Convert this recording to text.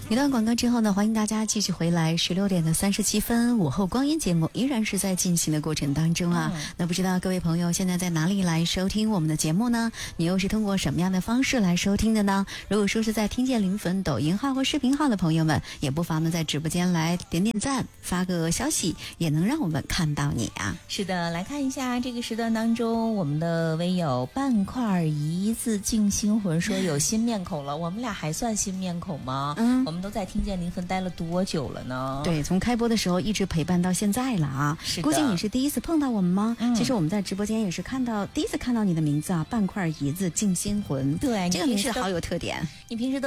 一段广告之后呢，欢迎大家继续回来，16点的37分，午后光阴节目依然是在进行的过程当中啊。那不知道各位朋友现在在哪里来收听我们的节目呢？你又是通过什么样的方式来收听的呢？如果说是在听见零粉抖音号或视频号的朋友们，也不妨呢在直播间来点点赞，发个消息，也能让我们看到你啊。 是的，来看一下这个时段当中，我们的微友半块一字静心魂说有新面孔了，我们俩还算新面孔吗？我们都在听见零分待了多久了呢？ 对，从开播的时候一直陪伴到现在了啊。 是的， 估计你是第一次碰到我们吗？其实我们在直播间也是第一次看到你的名字啊，半块一字静心魂。 对， 这个名字好有特点。 你平时都